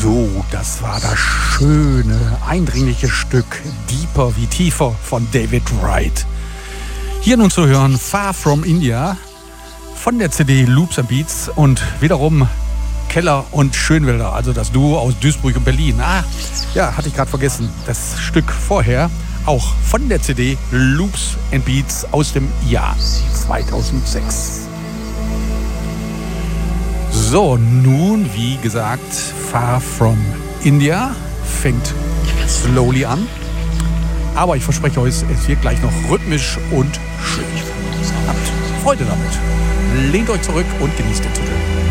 So, das war das schöne, eindringliche Stück Deeper wie tiefer von David Wright. Hier nun zu hören Far From India von der CD Loops and Beats und wiederum Keller und Schönwelder, also das Duo aus Duisburg und Berlin. Ja, hatte ich gerade vergessen. Das Stück vorher auch von der CD Loops and Beats aus dem Jahr 2006. So, nun, wie gesagt, Far From India fängt slowly an. Aber ich verspreche euch, es wird gleich noch rhythmisch und schön. Habt Freude damit. Lehnt euch zurück und genießt den Titel.